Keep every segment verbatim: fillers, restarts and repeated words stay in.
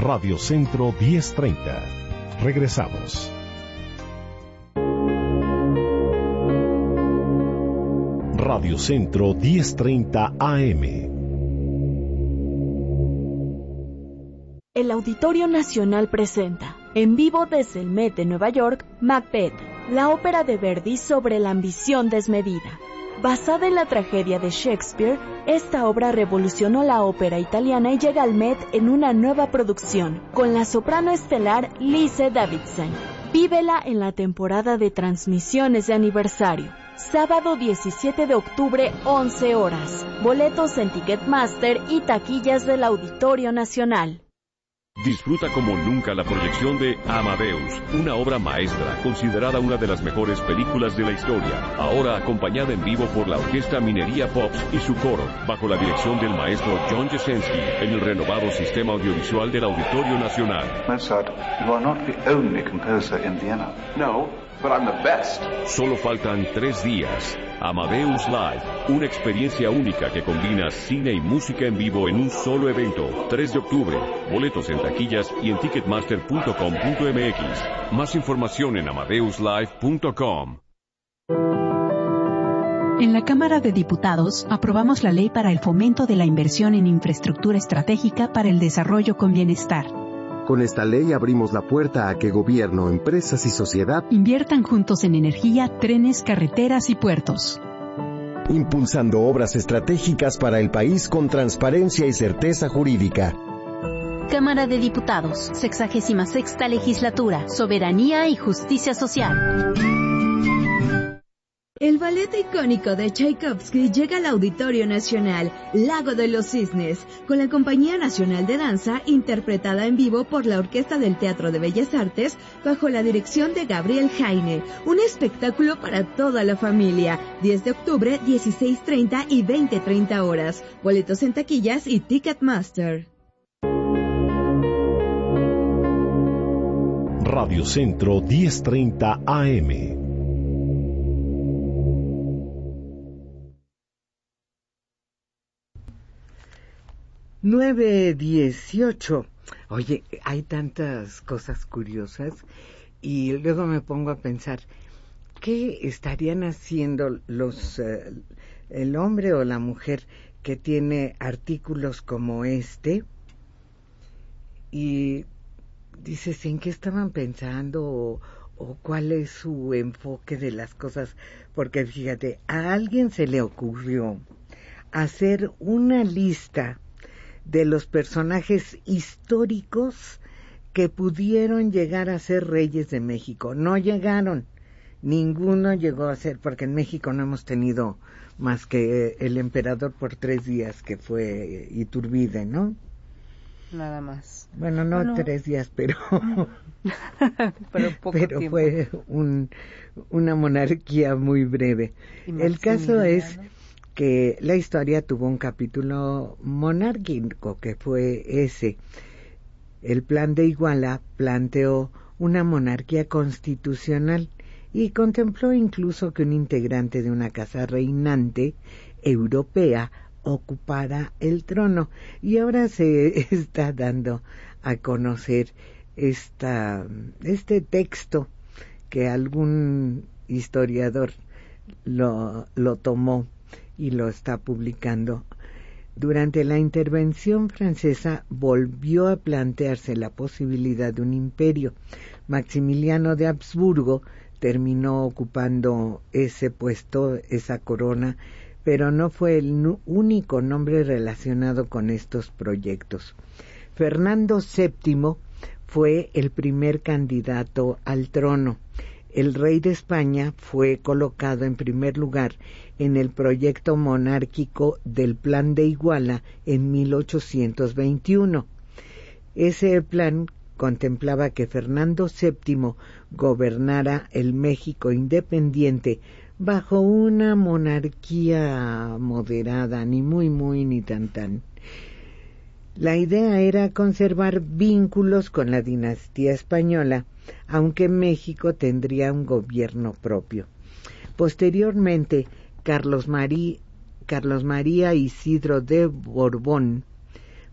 Radio Centro diez treinta. Regresamos. Radio Centro diez treinta A M. El Auditorio Nacional presenta, en vivo desde el Met de Nueva York, Macbeth, la ópera de Verdi sobre la ambición desmedida. Basada en la tragedia de Shakespeare, esta obra revolucionó la ópera italiana y llega al Met en una nueva producción, con la soprano estelar Lise Davidsen. Vívela en la temporada de transmisiones de aniversario. Sábado diecisiete de octubre, once horas. Boletos en Ticketmaster y taquillas del Auditorio Nacional. Disfruta como nunca la proyección de Amadeus, una obra maestra, considerada una de las mejores películas de la historia. Ahora acompañada en vivo por la Orquesta Minería Pops y su coro, bajo la dirección del maestro John Jasenski, en el renovado sistema audiovisual del Auditorio Nacional. Mozart, you are not the only composer in Vienna. No, but I'm the best. Solo faltan tres días. Amadeus Live, una experiencia única que combina cine y música en vivo en un solo evento. tres de octubre, boletos en taquillas y en ticketmaster punto com punto m x. Más información en amadeus live punto com. En la Cámara de Diputados aprobamos la Ley para el Fomento de la Inversión en Infraestructura Estratégica para el Desarrollo con Bienestar. Con esta ley abrimos la puerta a que gobierno, empresas y sociedad inviertan juntos en energía, trenes, carreteras y puertos. Impulsando obras estratégicas para el país con transparencia y certeza jurídica. Cámara de Diputados, sexagésima sexta Legislatura, Soberanía y Justicia Social. El ballet icónico de Tchaikovsky llega al Auditorio Nacional, Lago de los Cisnes, con la Compañía Nacional de Danza, interpretada en vivo por la Orquesta del Teatro de Bellas Artes, bajo la dirección de Gabriel Heine. Un espectáculo para toda la familia. diez de octubre, dieciséis treinta y veinte treinta horas. Boletos en taquillas y Ticketmaster. Radio Centro diez treinta A M. nueve dieciocho. Oye, hay tantas cosas curiosas y luego me pongo a pensar, ¿qué estarían haciendo los uh, el hombre o la mujer que tiene artículos como este? Y dices, ¿en qué estaban pensando o, o cuál es su enfoque de las cosas? Porque fíjate, a alguien se le ocurrió hacer una lista de los personajes históricos que pudieron llegar a ser reyes de México. No llegaron, ninguno llegó a ser, porque en México no hemos tenido más que el emperador por tres días, que fue Iturbide, ¿no? Nada más. Bueno, no bueno. tres días, pero pero, poco pero tiempo. Fue un, una monarquía muy breve. El caso es que la historia tuvo un capítulo monárquico, que fue ese. El Plan de Iguala planteó una monarquía constitucional y contempló incluso que un integrante de una casa reinante europea ocupara el trono. Y ahora se está dando a conocer esta, este texto que algún historiador lo, lo tomó y lo está publicando. Durante la intervención francesa volvió a plantearse la posibilidad de un imperio. Maximiliano de Habsburgo terminó ocupando ese puesto, esa corona, pero no fue el único nombre relacionado con estos proyectos. Fernando séptimo fue el primer candidato al trono. El rey de España fue colocado en primer lugar en el proyecto monárquico del Plan de Iguala en mil ochocientos veintiuno. Ese plan contemplaba que Fernando séptimo gobernara el México independiente bajo una monarquía moderada, ni muy muy ni tan tan. La idea era conservar vínculos con la dinastía española, aunque México tendría un gobierno propio. Posteriormente, Carlos María, Carlos María Isidro de Borbón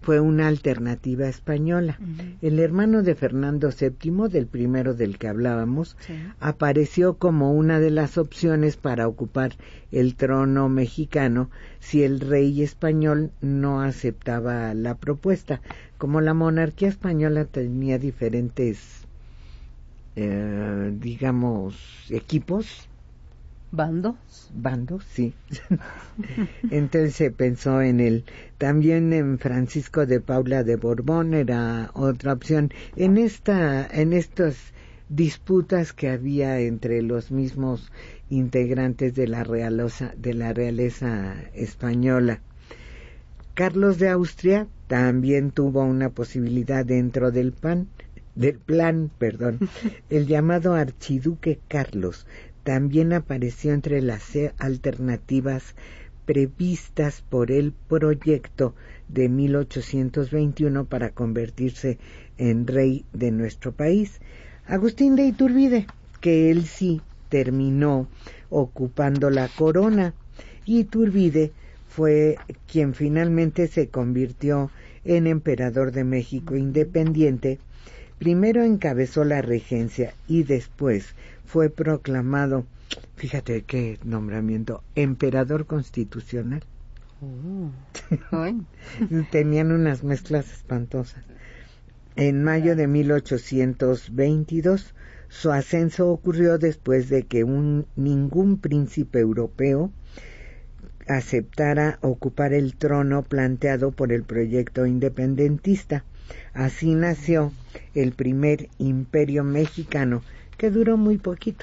fue una alternativa española. Uh-huh. El hermano de Fernando séptimo, del primero del que hablábamos, sí. apareció como una de las opciones para ocupar el trono mexicano si el rey español no aceptaba la propuesta. Como la monarquía española tenía diferentes, eh, digamos, equipos, ¿Bandos? Bandos, sí. Entonces se pensó en él. También en Francisco de Paula de Borbón era otra opción. En esta, en estas disputas que había entre los mismos integrantes de la realeza, de la realeza española. Carlos de Austria también tuvo una posibilidad dentro del pan, del plan, perdón, el llamado archiduque Carlos. También apareció entre las alternativas previstas por el proyecto de mil ochocientos veintiuno para convertirse en rey de nuestro país. Agustín de Iturbide, que él sí terminó ocupando la corona. Iturbide fue quien finalmente se convirtió en emperador de México independiente. Primero encabezó la regencia y después fue proclamado, fíjate qué nombramiento, emperador constitucional. Oh. Tenían unas mezclas espantosas. En mayo de mil ochocientos veintidós, su ascenso ocurrió después de que un, ningún príncipe europeo aceptara ocupar el trono planteado por el proyecto independentista. Así nació el primer imperio mexicano, que duró muy poquito.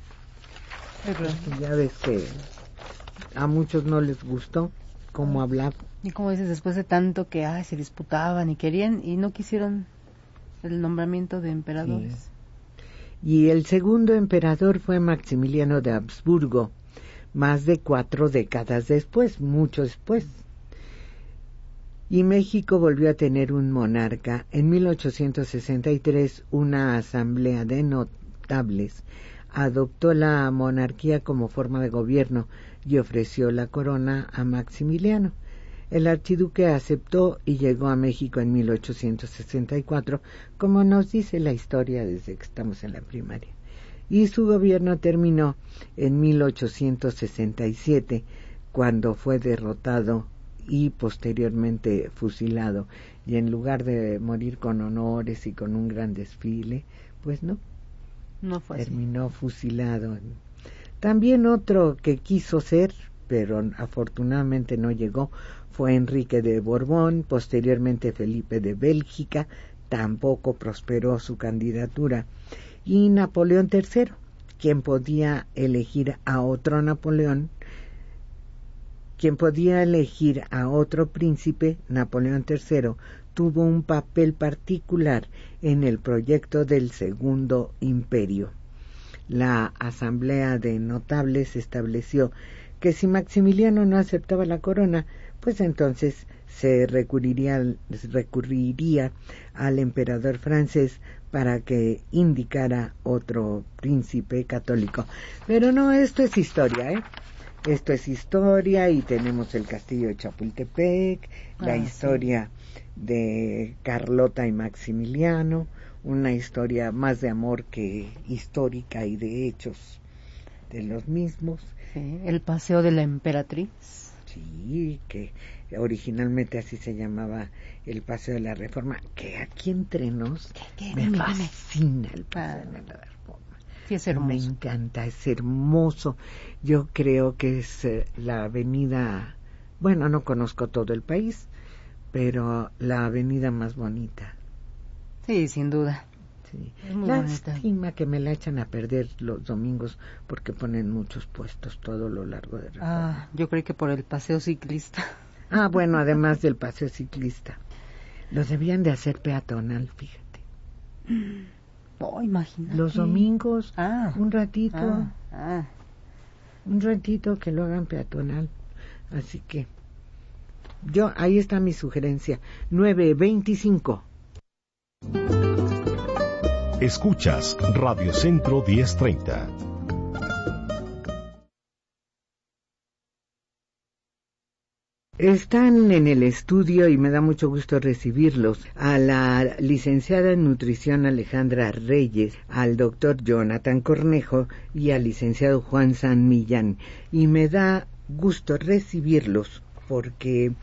Ya ves que a muchos no les gustó cómo hablaba. Y como dices, después de tanto que ay, se disputaban y querían y no quisieron el nombramiento de emperadores. Sí. Y el segundo emperador fue Maximiliano de Habsburgo, más de cuatro décadas después, mucho después. Y México volvió a tener un monarca. En mil ochocientos sesenta y tres, una asamblea de notables adoptó la monarquía como forma de gobierno y ofreció la corona a Maximiliano. El archiduque aceptó y llegó a México en mil ochocientos sesenta y cuatro, como nos dice la historia desde que estamos en la primaria. Y su gobierno terminó en mil ochocientos sesenta y siete, cuando fue derrotado y posteriormente fusilado. Y en lugar de morir con honores y con un gran desfile, pues no, no fue terminó así. Fusilado. También otro que quiso ser, pero afortunadamente no llegó, fue Enrique de Borbón, posteriormente Felipe de Bélgica, tampoco prosperó su candidatura, y Napoleón tercero, quien podía elegir a otro Napoleón, quien podía elegir a otro príncipe. Napoleón tercero tuvo un papel particular en el proyecto del Segundo Imperio. La Asamblea de Notables estableció que si Maximiliano no aceptaba la corona, pues entonces se recurriría, recurriría al emperador francés para que indicara otro príncipe católico. Pero no, esto es historia, ¿eh? Esto es historia y tenemos el castillo de Chapultepec, ah, la historia sí. de Carlota y Maximiliano, una historia más de amor que histórica y de hechos de los mismos. Sí, el paseo de la emperatriz. Sí, que originalmente así se llamaba el Paseo de la Reforma, que aquí entre nos ¿Qué, qué, me dime, fascina el Paseo ah, de la Reforma. Sí, es hermoso. Me encanta, es hermoso. Yo creo que es eh, la avenida, bueno, no conozco todo el país, pero la avenida más bonita. Sí, sin duda. Sí. Es muy Lástima bonita. que me la echan a perder los domingos porque ponen muchos puestos todo lo largo de Reforma. Ah, yo creo que por el paseo ciclista. Ah, bueno, además del paseo ciclista. Lo debían de hacer peatonal, fíjate. Oh, imagínate. Los domingos, ah, un ratito, ah, ah. un ratito que lo hagan peatonal. Así que, yo, ahí está mi sugerencia, nueve veinticinco. Escuchas Radio Centro diez treinta. Están en el estudio y me da mucho gusto recibirlos a la licenciada en nutrición Alejandra Reyes, al doctor Jonathan Cornejo y al licenciado Juan San Millán. Y me da gusto recibirlos porque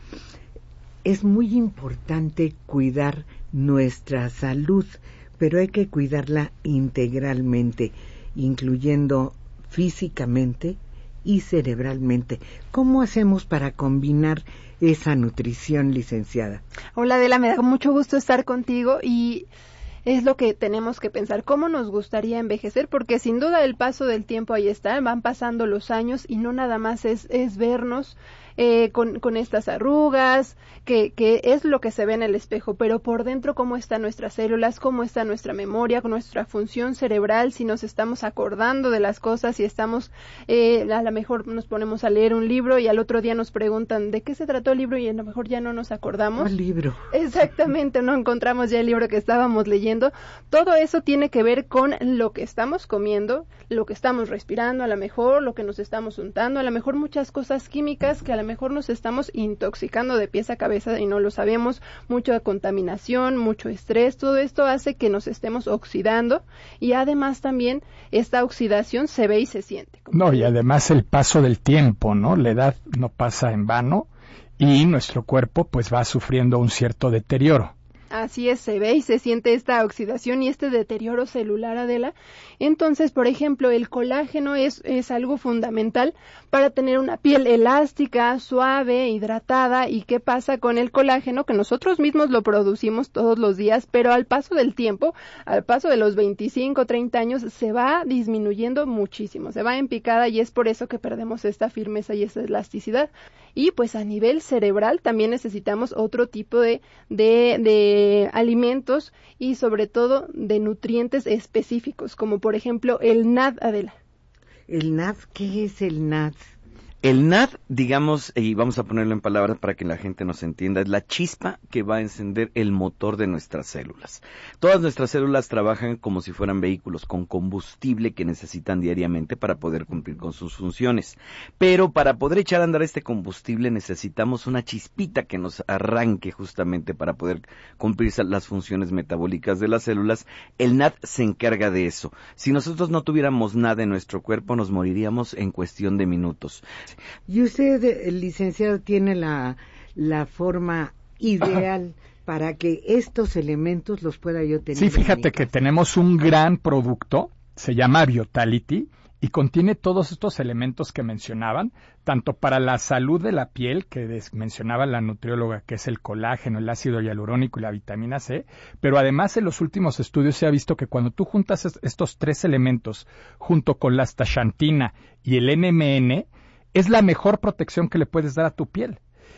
es muy importante cuidar nuestra salud, pero hay que cuidarla integralmente, incluyendo físicamente y cerebralmente. ¿Cómo hacemos para combinar esa nutrición, licenciada? Hola Adela, me da mucho gusto estar contigo y es lo que tenemos que pensar, cómo nos gustaría envejecer, porque sin duda el paso del tiempo ahí está, van pasando los años y no nada más es, es vernos eh, con, con estas arrugas, que, que es lo que se ve en el espejo, pero por dentro cómo están nuestras células, cómo está nuestra memoria, nuestra función cerebral, si nos estamos acordando de las cosas, si estamos, eh, a lo mejor nos ponemos a leer un libro y al otro día nos preguntan de qué se trató el libro y a lo mejor ya no nos acordamos. ¿Cuál libro? Exactamente, no encontramos ya el libro que estábamos leyendo. Todo eso tiene que ver con lo que estamos comiendo, lo que estamos respirando, a lo mejor lo que nos estamos untando, a lo mejor muchas cosas químicas que a lo mejor nos estamos intoxicando de pies a cabeza y no lo sabemos, mucha contaminación, mucho estrés, todo esto hace que nos estemos oxidando y además también esta oxidación se ve y se siente. No, y además el paso del tiempo, ¿no? La edad no pasa en vano y nuestro cuerpo pues va sufriendo un cierto deterioro. Así es, se ve y se siente esta oxidación y este deterioro celular, Adela. Entonces, por ejemplo, el colágeno es, es algo fundamental para tener una piel elástica, suave, hidratada. ¿Y qué pasa con el colágeno? Que nosotros mismos lo producimos todos los días, pero al paso del tiempo, al paso de los veinticinco, treinta años, se va disminuyendo muchísimo, se va en picada y es por eso que perdemos esta firmeza y esta elasticidad. Y pues a nivel cerebral también necesitamos otro tipo de, de, de alimentos y sobre todo de nutrientes específicos, como por ejemplo el N A D, Adela. ¿El N A D? ¿Qué es el N A D? El N A D, digamos, y vamos a ponerlo en palabras para que la gente nos entienda, es la chispa que va a encender el motor de nuestras células. Todas nuestras células trabajan como si fueran vehículos con combustible que necesitan diariamente para poder cumplir con sus funciones. Pero para poder echar a andar este combustible necesitamos una chispita que nos arranque justamente para poder cumplir las funciones metabólicas de las células. El N A D se encarga de eso. Si nosotros no tuviéramos nada en nuestro cuerpo, nos moriríamos en cuestión de minutos. Y usted, el licenciado, tiene la, la forma ideal para que estos elementos los pueda yo tener. Sí, fíjate que tenemos un gran producto, se llama Vitality, y contiene todos estos elementos que mencionaban, tanto para la salud de la piel, que des- mencionaba la nutrióloga, que es el colágeno, el ácido hialurónico y la vitamina C, pero además en los últimos estudios se ha visto que cuando tú juntas est- estos tres elementos, junto con la astaxantina y el N M N, es la mejor protección que le puedes dar a tu piel.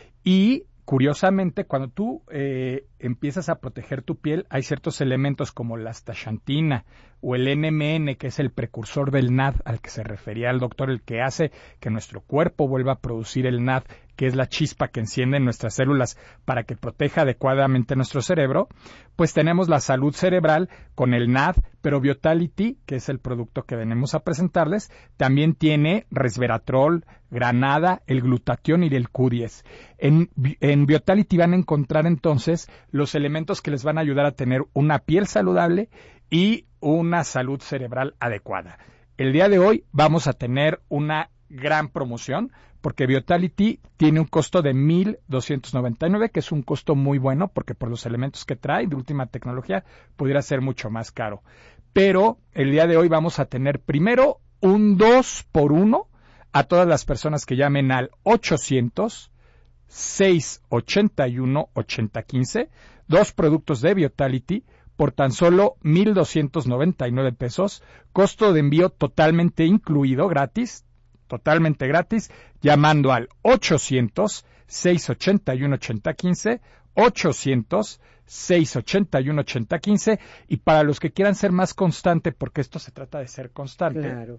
Y, curiosamente, cuando tú eh, empiezas a proteger tu piel, hay ciertos elementos como la astaxantina o el N M N, que es el precursor del N A D al que se refería el doctor, el que hace que nuestro cuerpo vuelva a producir el N A D, que es la chispa que enciende en nuestras células para que proteja adecuadamente nuestro cerebro, pues tenemos la salud cerebral con el N A D, pero Vitality, que es el producto que venimos a presentarles, también tiene resveratrol, granada, el glutatión y el Q diez. En, en Vitality van a encontrar entonces los elementos que les van a ayudar a tener una piel saludable y una salud cerebral adecuada. El día de hoy vamos a tener una gran promoción porque Vitality tiene un costo de mil doscientos noventa y nueve, que es un costo muy bueno porque por los elementos que trae de última tecnología pudiera ser mucho más caro. Pero el día de hoy vamos a tener primero un dos por uno a todas las personas que llamen al ochocientos, seiscientos ochenta y uno, ochenta quince, dos productos de Vitality por tan solo mil doscientos noventa y nueve pesos, costo de envío totalmente incluido, gratis, totalmente gratis, llamando al ochocientos, seiscientos ochenta y uno, ochenta quince, ochocientos, seiscientos ochenta y uno, ochenta quince, y para los que quieran ser más constante, porque esto se trata de ser constante, claro.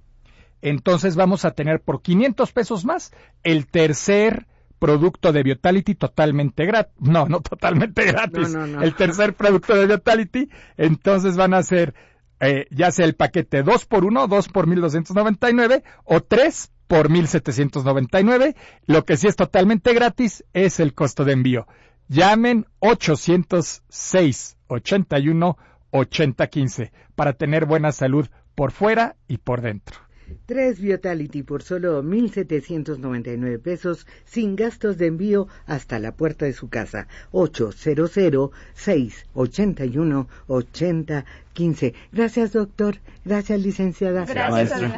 Entonces vamos a tener por quinientos pesos más el tercer producto de Vitality totalmente gratis. No, no totalmente gratis. No, no, no. El tercer producto de Vitality. Entonces van a ser eh, ya sea el paquete dos por uno, dos por mil doscientos noventa y nueve o tres por mil setecientos noventa y nueve. Lo que sí es totalmente gratis es el costo de envío. Llamen ochocientos seis, ochenta y uno, ochenta quince para tener buena salud por fuera y por dentro. Tres Vitality por solo mil setecientos noventa y nueve pesos sin gastos de envío hasta la puerta de su casa. ochocientos seis, ochenta y uno, ochenta quince. Gracias, doctor. Gracias, licenciada. Gracias, maestra.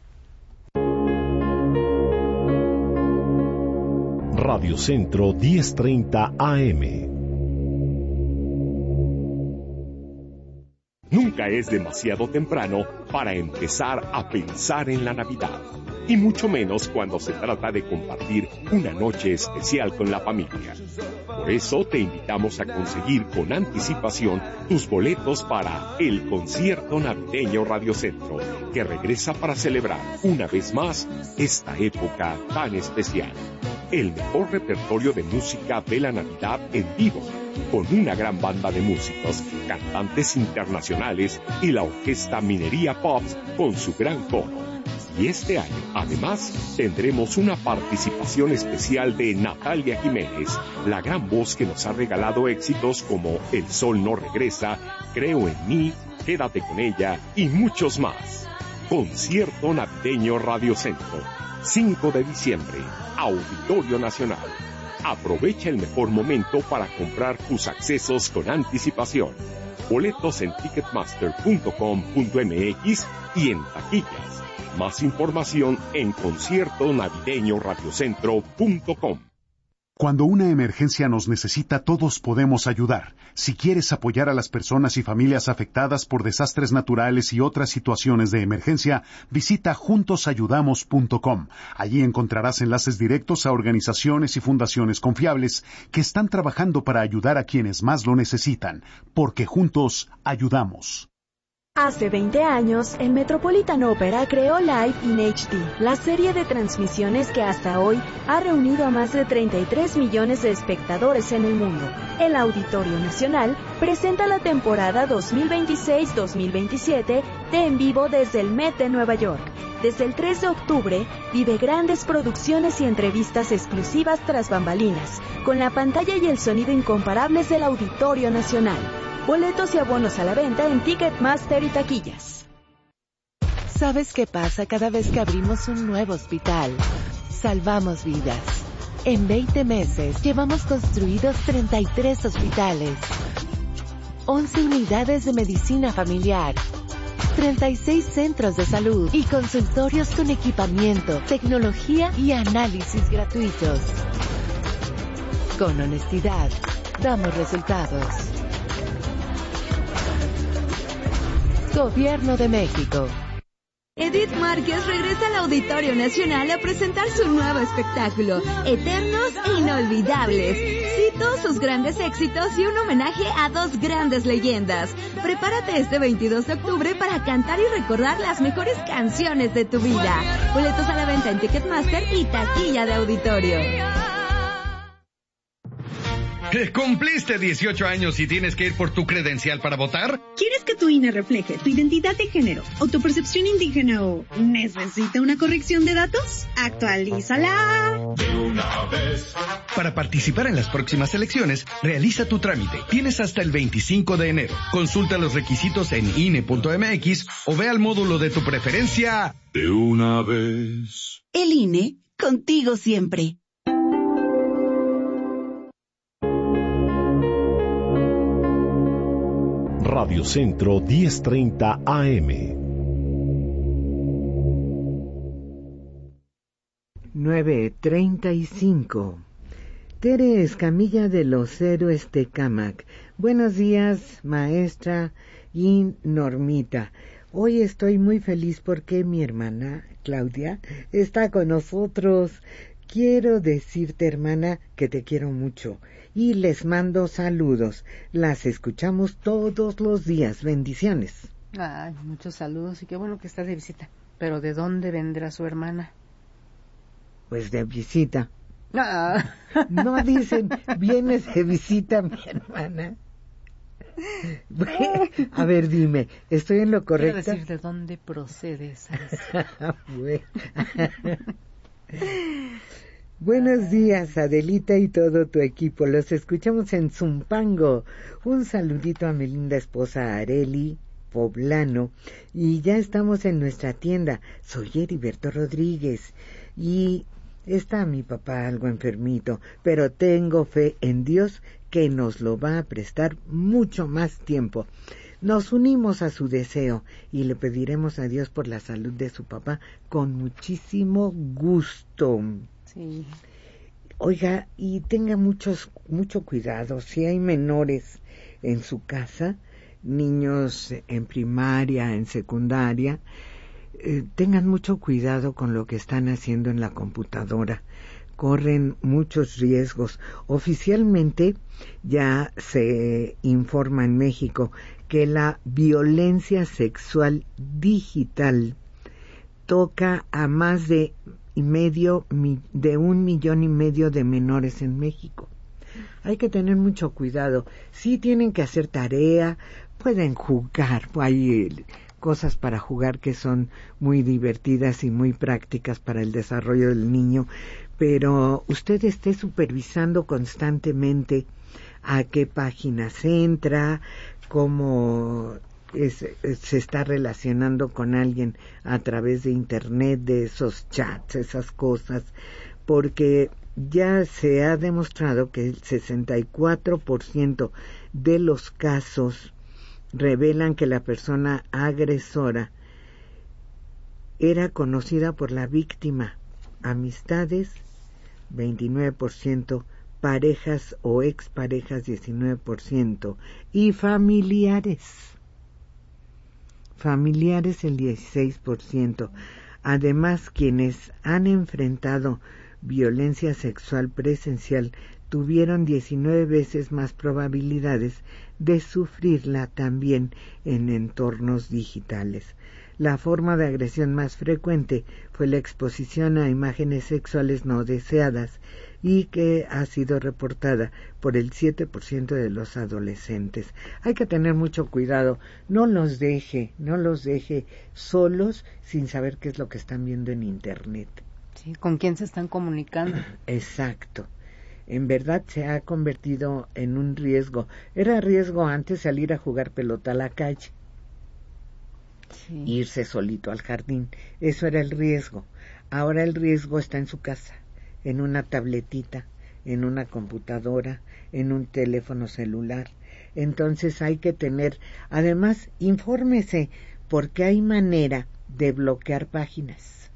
Radio Centro diez treinta A M. Nunca es demasiado temprano para empezar a pensar en la Navidad, y mucho menos cuando se trata de compartir una noche especial con la familia. Por eso te invitamos a conseguir con anticipación tus boletos para el concierto navideño Radio Centro, que regresa para celebrar una vez más esta época tan especial. El mejor repertorio de música de la Navidad en vivo, con una gran banda de músicos, cantantes internacionales y la orquesta Minería Pops con su gran coro. Y este año, además, tendremos una participación especial de Natalia Jiménez, la gran voz que nos ha regalado éxitos como El Sol No Regresa, Creo en Mí, Quédate con Ella y muchos más. Concierto Navideño Radio Centro, cinco de diciembre, Auditorio Nacional. Aprovecha el mejor momento para comprar tus accesos con anticipación. Boletos en ticketmaster punto com punto m x y en taquillas. Más información en concierto navideño radiocentro punto com. Cuando una emergencia nos necesita, todos podemos ayudar. Si quieres apoyar a las personas y familias afectadas por desastres naturales y otras situaciones de emergencia, visita juntos ayudamos punto com. Allí encontrarás enlaces directos a organizaciones y fundaciones confiables que están trabajando para ayudar a quienes más lo necesitan, porque juntos ayudamos. Hace veinte años, el Metropolitan Opera creó Live in H D, la serie de transmisiones que hasta hoy ha reunido a más de treinta y tres millones de espectadores en el mundo. El Auditorio Nacional presenta la temporada dos mil veintiséis dos mil veintisiete de En Vivo desde el Met de Nueva York. Desde el tres de octubre, vive grandes producciones y entrevistas exclusivas tras bambalinas, con la pantalla y el sonido incomparables del Auditorio Nacional. Boletos y abonos a la venta en Ticketmaster y taquillas. ¿Sabes qué pasa cada vez que abrimos un nuevo hospital? Salvamos vidas. En veinte meses llevamos construidos treinta y tres hospitales, once unidades de medicina familiar, treinta y seis centros de salud y consultorios con equipamiento, tecnología y análisis gratuitos. Con honestidad, damos resultados. Gobierno de México. Edith Márquez regresa al Auditorio Nacional a presentar su nuevo espectáculo, Eternos e Inolvidables. Cito sus grandes éxitos y un homenaje a dos grandes leyendas. Prepárate este veintidós de octubre para cantar y recordar las mejores canciones de tu vida. Boletos a la venta en Ticketmaster y taquilla de auditorio. ¿Cumpliste dieciocho años y tienes que ir por tu credencial para votar? ¿Quieres que tu I N E refleje tu identidad de género o tu percepción indígena o necesita una corrección de datos? ¡Actualízala! De una vez. Para participar en las próximas elecciones, realiza tu trámite. Tienes hasta el veinticinco de enero. Consulta los requisitos en I N E punto m x o ve al módulo de tu preferencia. De una vez. El I N E, contigo siempre. Radio Centro diez treinta A M. nueve treinta y cinco. Tere Escamilla de los Héroes Tecámac. Buenos días, maestra y Normita. Hoy estoy muy feliz porque mi hermana, Claudia, está con nosotros. Quiero decirte, hermana, que te quiero mucho y les mando saludos. Las escuchamos todos los días. Bendiciones. Ay, muchos saludos y qué bueno que estás de visita. Pero ¿de dónde vendrá su hermana? Pues de visita. Ah. No dicen, vienes de visita mi hermana. A ver, dime, ¿estoy en lo correcto? Quiero decir de dónde procede esa. Bueno. Buenos días, Adelita y todo tu equipo. Los escuchamos en Zumpango. Un saludito a mi linda esposa Areli Poblano. Y ya estamos en nuestra tienda. Soy Heriberto Rodríguez. Y está mi papá algo enfermito, pero tengo fe en Dios que nos lo va a prestar mucho más tiempo. Nos unimos a su deseo y le pediremos a Dios por la salud de su papá con muchísimo gusto. Sí. Oiga, y tenga muchos, mucho cuidado. Si hay menores en su casa, niños en primaria, en secundaria, eh, tengan mucho cuidado con lo que están haciendo en la computadora. Corren muchos riesgos. Oficialmente ya se informa en México que la violencia sexual digital toca a más de medio de un millón y medio de menores en México. Hay que tener mucho cuidado. Sí tienen que hacer tarea, pueden jugar, hay cosas para jugar que son muy divertidas y muy prácticas para el desarrollo del niño, pero usted esté supervisando constantemente a qué páginas entra, cómo es, se está relacionando con alguien a través de internet, de esos chats, esas cosas, porque ya se ha demostrado que el sesenta y cuatro por ciento de los casos revelan que la persona agresora era conocida por la víctima. Amistades, veintinueve por ciento, parejas o exparejas, diecinueve por ciento, y familiares. Familiares, el dieciséis por ciento. Además, quienes han enfrentado violencia sexual presencial tuvieron diecinueve veces más probabilidades de sufrirla también en entornos digitales. La forma de agresión más frecuente fue la exposición a imágenes sexuales no deseadas y que ha sido reportada por el siete por ciento de los adolescentes. Hay que tener mucho cuidado, no los deje, no los deje solos sin saber qué es lo que están viendo en internet. Sí, ¿con quién se están comunicando? Exacto. En verdad se ha convertido en un riesgo. Era riesgo antes salir a jugar pelota a la calle, sí, irse solito al jardín. Eso era el riesgo. Ahora el riesgo está en su casa, en una tabletita, en una computadora, en un teléfono celular. Entonces hay que tener, además, infórmese, porque hay manera de bloquear páginas.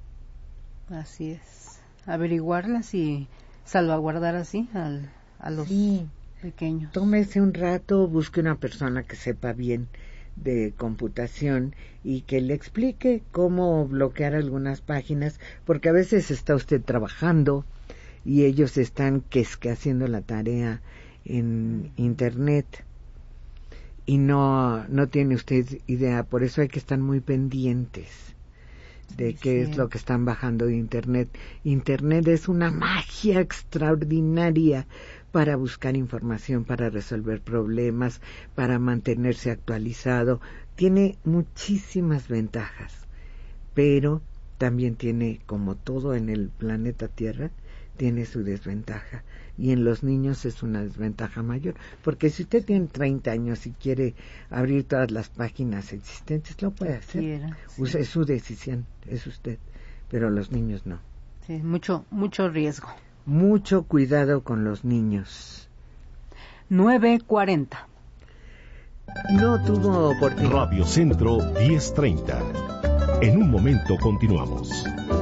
Así es, averiguarlas y salvaguardar así al, a los sí. pequeños. Tómese un rato, busque una persona que sepa bien de computación y que le explique cómo bloquear algunas páginas, porque a veces está usted trabajando y ellos están que es que haciendo la tarea en internet y no no tiene usted idea. Por eso hay que estar muy pendientes de sí, qué sí. es lo que están bajando de internet. Internet es una magia extraordinaria para buscar información, para resolver problemas, para mantenerse actualizado. Tiene muchísimas ventajas, pero también tiene, como todo en el planeta Tierra, tiene su desventaja. Y en los niños es una desventaja mayor, porque si usted tiene treinta años y quiere abrir todas las páginas existentes, lo puede hacer. Quiera, sí. Es su decisión, es usted, pero los niños no. Sí, mucho, mucho riesgo. Mucho cuidado con los niños. nueve cuarenta. No tuvo oportunidad. Radio Centro diez treinta. En un momento continuamos.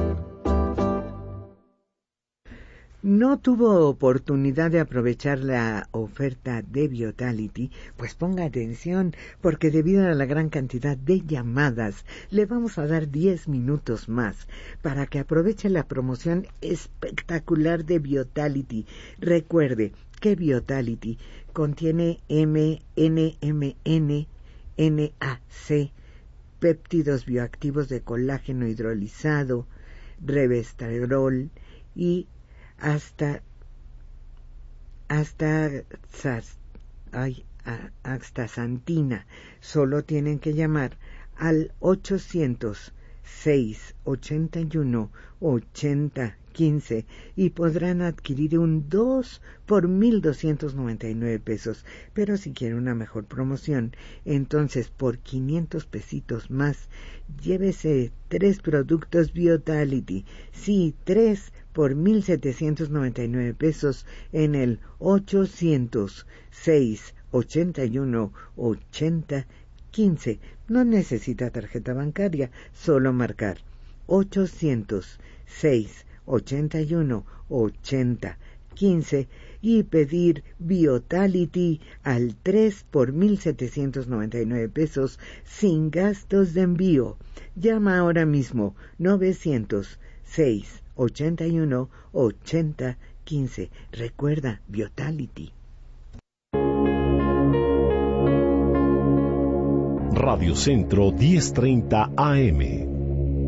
No tuvo oportunidad de aprovechar la oferta de Viotality, pues ponga atención, porque debido a la gran cantidad de llamadas, le vamos a dar diez minutos más para que aproveche la promoción espectacular de Viotality. Recuerde que Viotality contiene M N M N, N A C, péptidos bioactivos de colágeno hidrolizado, resveratrol y hasta hasta ay, astaxantina. Solo tienen que llamar al ochocientos, seiscientos ochenta y uno, ochenta quince y podrán adquirir un dos por mil doscientos noventa y nueve pesos. Pero si quieren una mejor promoción, entonces por quinientos pesitos más, llévese tres productos Vitality. Sí, tres por mil setecientos noventa y nueve pesos en el ochocientos, seiscientos ochenta y uno, ochenta quince. No necesita tarjeta bancaria, solo marcar ochocientos, seiscientos ochenta y uno, ochenta quince y pedir Vitality al tres por mil setecientos noventa y nueve pesos sin gastos de envío. Llama ahora mismo novecientos, seiscientos ochenta y uno, ochenta quince. Recuerda, Vitality. Radio Centro diez treinta A M.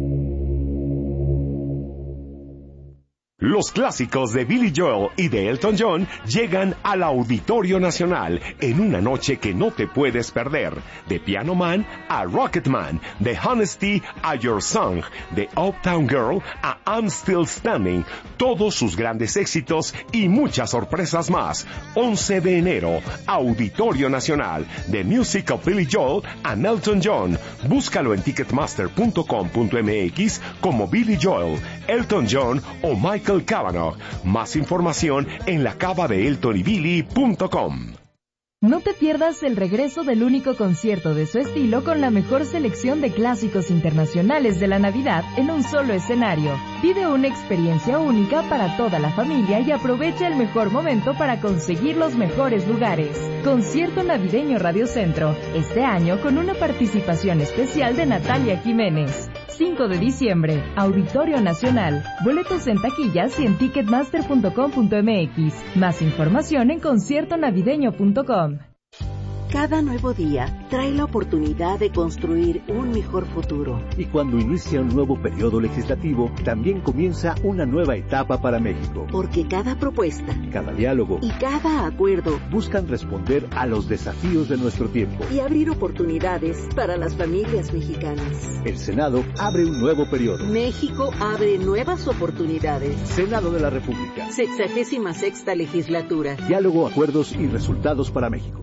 Los clásicos de Billy Joel y de Elton John llegan al Auditorio Nacional en una noche que no te puedes perder. De Piano Man a Rocket Man, de Honesty a Your Song, de Uptown Girl a I'm Still Standing, todos sus grandes éxitos y muchas sorpresas más. once de enero, Auditorio Nacional, The Music of Billy Joel and Elton John. Búscalo en ticketmaster punto com punto m x como Billy Joel, Elton John o Michael Cavanaugh. Más información en la cava de elton y billy punto com. No te pierdas el regreso del único concierto de su estilo con la mejor selección de clásicos internacionales de la Navidad en un solo escenario. Vive una experiencia única para toda la familia y aprovecha el mejor momento para conseguir los mejores lugares. Concierto Navideño Radio Centro, este año con una participación especial de Natalia Jiménez. cinco de diciembre, Auditorio Nacional. Boletos en taquillas y en ticketmaster punto com punto m x. Más información en concierto navideño punto com. Cada nuevo día trae la oportunidad de construir un mejor futuro. Y cuando inicia un nuevo periodo legislativo, también comienza una nueva etapa para México. Porque cada propuesta, cada diálogo y cada acuerdo buscan responder a los desafíos de nuestro tiempo y abrir oportunidades para las familias mexicanas. El Senado abre un nuevo periodo. México abre nuevas oportunidades. Senado de la República. Sexagésima sexta legislatura. Diálogo, acuerdos y resultados para México.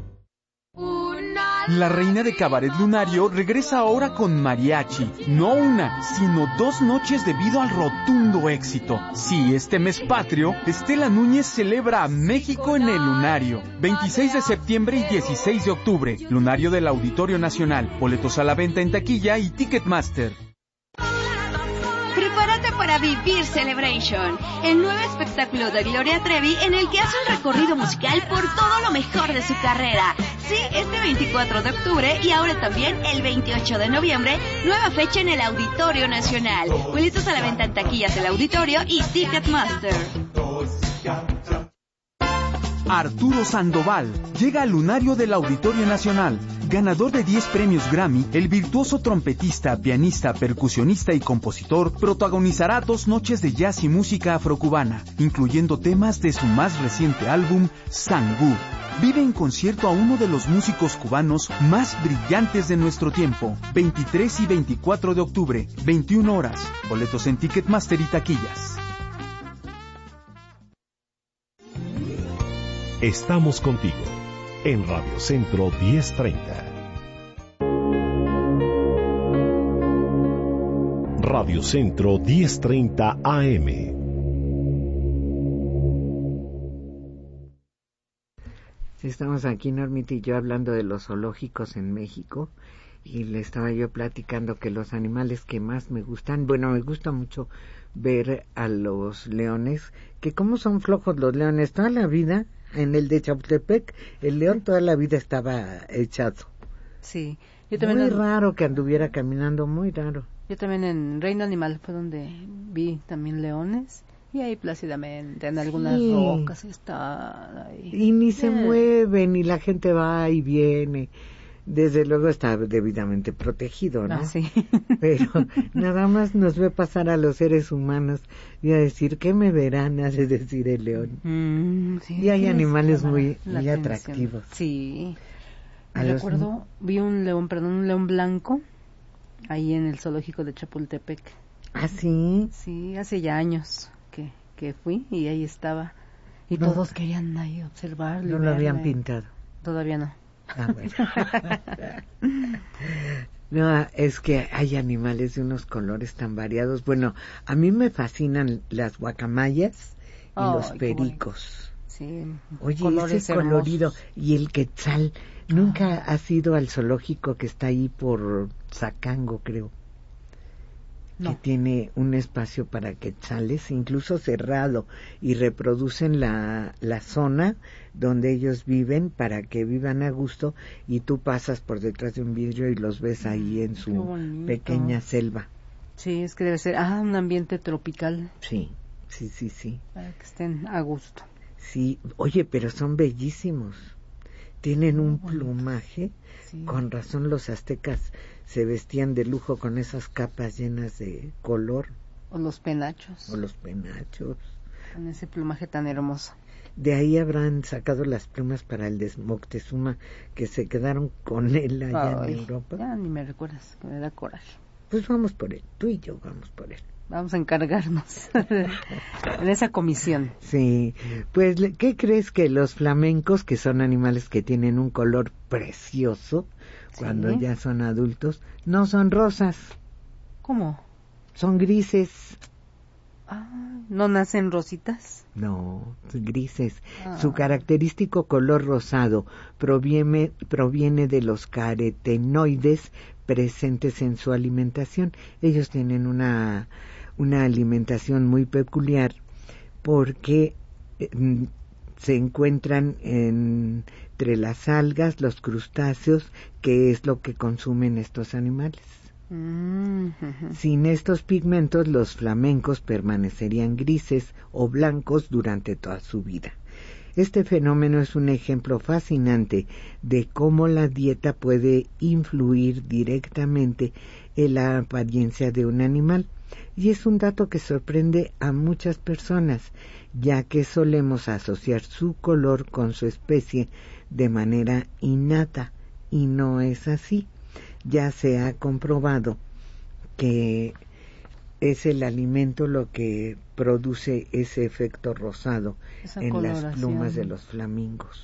La reina de Cabaret Lunario regresa ahora con mariachi. No una, sino dos noches debido al rotundo éxito. Sí, este mes patrio, Estela Núñez celebra a México en el Lunario. veintiséis de septiembre y dieciséis de octubre. Lunario del Auditorio Nacional. Boletos a la venta en taquilla y Ticketmaster. Prepárate para vivir Celebration, el nuevo espectáculo de Gloria Trevi en el que hace un recorrido musical por todo lo mejor de su carrera. Sí, este veinticuatro de octubre y ahora también el veintiocho de noviembre, nueva fecha en el Auditorio Nacional. Boletos a la venta en taquillas del Auditorio y Ticketmaster. Arturo Sandoval llega al Lunario del Auditorio Nacional. Ganador de diez premios Grammy, el virtuoso trompetista, pianista, percusionista y compositor protagonizará dos noches de jazz y música afrocubana, incluyendo temas de su más reciente álbum, Sangú. Vive en concierto a uno de los músicos cubanos más brillantes de nuestro tiempo. veintitrés y veinticuatro de octubre, veintiuna horas. Boletos en Ticketmaster y taquillas. Estamos contigo en Radio Centro diez treinta. Radio Centro diez treinta A M. Estamos aquí, Normita y yo, hablando de los zoológicos en México, y le estaba yo platicando que los animales que más me gustan, bueno, me gusta mucho ver a los leones, que como son flojos los leones, toda la vida, en el de Chapultepec, el león toda la vida estaba echado. Sí, yo también. Muy en, raro que anduviera caminando, muy raro. Yo también en Reino Animal fue donde vi también leones. Y ahí plácidamente, en algunas sí. rocas están ahí. Y ni se eh. mueven, y la gente va y viene. Desde luego está debidamente protegido, ¿no? Ah, sí. Pero nada más nos ve pasar a los seres humanos y a decir, ¿qué me verán? Hace decir el león. Mm, sí, y hay animales muy, muy atractivos. Sí. Recuerdo, los... vi un león, perdón, un león blanco ahí en el zoológico de Chapultepec. ¿Ah, sí? Sí, hace ya años que, que fui y ahí estaba. Y no, todos querían ahí observarlo. No lo habían pintado. Todavía no. Ah, bueno. No, es que hay animales de unos colores tan variados. Bueno, a mí me fascinan las guacamayas y oh, los pericos. Sí, oye, ese colorido hermosos. Y el quetzal. Nunca ah. has ido al zoológico que está ahí por Zacango, creo. No. Que tiene un espacio para quetzales, incluso cerrado, y reproducen la, la zona donde ellos viven para que vivan a gusto, y tú pasas por detrás de un vidrio y los ves ahí en su pequeña selva. Sí, es que debe ser ah, un ambiente tropical. Sí, sí, sí, sí. Para que estén a gusto. Sí, oye, pero son bellísimos. Tienen un plumaje, sí. Con razón los aztecas se vestían de lujo con esas capas llenas de color. O los penachos. O los penachos. Con ese plumaje tan hermoso. De ahí habrán sacado las plumas para el de Moctezuma, que se quedaron con él allá Ay, en Europa. Ya ni me recuerdas, que me da coraje. Pues vamos por él, tú y yo vamos por él. Vamos a encargarnos en esa comisión. Sí, pues ¿qué crees que los flamencos, que son animales que tienen un color precioso, ¿sí? Cuando ya son adultos, no son rosas? ¿Cómo? Son grises. Ah, ¿no nacen rositas? No, grises. Ah. Su característico color rosado proviene, proviene de los carotenoides presentes en su alimentación. Ellos tienen una, una alimentación muy peculiar porque eh, se encuentran en, entre las algas, los crustáceos, que es lo que consumen estos animales. Mm-hmm. Sin estos pigmentos, los flamencos permanecerían grises o blancos durante toda su vida. Este fenómeno es un ejemplo fascinante de cómo la dieta puede influir directamente en la apariencia de un animal, y es un dato que sorprende a muchas personas, ya que solemos asociar su color con su especie de manera innata, y no es así. Ya se ha comprobado que es el alimento lo que produce ese efecto rosado en las plumas de los flamingos.